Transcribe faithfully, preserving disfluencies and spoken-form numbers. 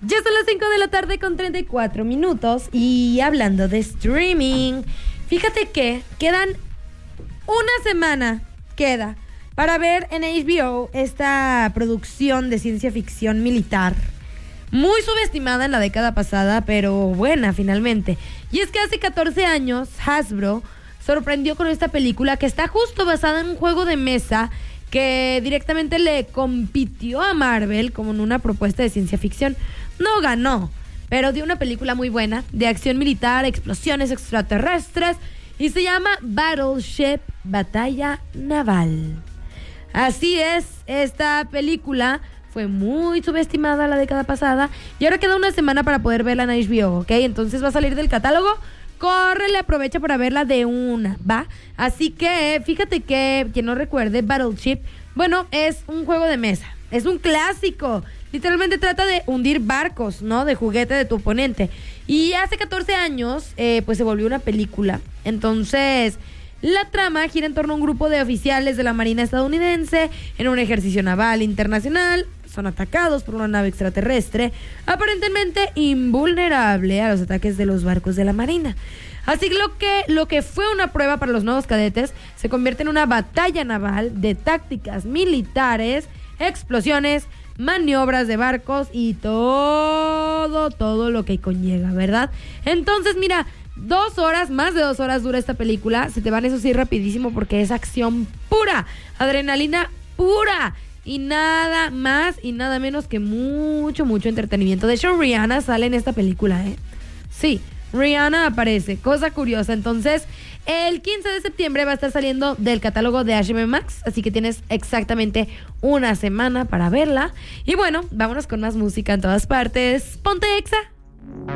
Ya son las cinco de la tarde con treinta y cuatro minutos y hablando de streaming, fíjate que quedan una semana, queda, para ver en H B O esta producción de ciencia ficción militar, muy subestimada en la década pasada, pero buena finalmente. Y es que hace catorce años Hasbro sorprendió con esta película que está justo basada en un juego de mesa que directamente le compitió a Marvel como en una propuesta de ciencia ficción. No ganó, pero dio una película muy buena de acción militar, explosiones extraterrestres y se llama Battleship, Batalla Naval. Así es, esta película fue muy subestimada la década pasada y ahora queda una semana para poder verla en H B O, ¿ok? Entonces va a salir del catálogo. Córrele, aprovecha para verla de una, ¿va? Así que fíjate que, quien no recuerde, Battleship, bueno, es un juego de mesa, es un clásico. Literalmente trata de hundir barcos, ¿no? De juguete de tu oponente. Y hace catorce años, eh, pues se volvió una película. Entonces, la trama gira en torno a un grupo de oficiales de la Marina estadounidense en un ejercicio naval internacional. Son atacados por una nave extraterrestre, aparentemente invulnerable a los ataques de los barcos de la Marina. Así que lo que, lo que fue una prueba para los nuevos cadetes se convierte en una batalla naval de tácticas militares, explosiones, maniobras de barcos y todo, todo lo que conlleva, ¿verdad? Entonces, mira, dos horas, más de dos horas dura esta película. Se te van eso sí rapidísimo porque es acción pura, adrenalina pura. Y nada más y nada menos que mucho, mucho entretenimiento. De hecho, Rihanna sale en esta película, ¿eh? Sí, Rihanna aparece, cosa curiosa. Entonces, el quince de septiembre va a estar saliendo del catálogo de H B O Max, así que tienes exactamente una semana para verla. Y bueno, vámonos con más música en todas partes. Ponte Exa.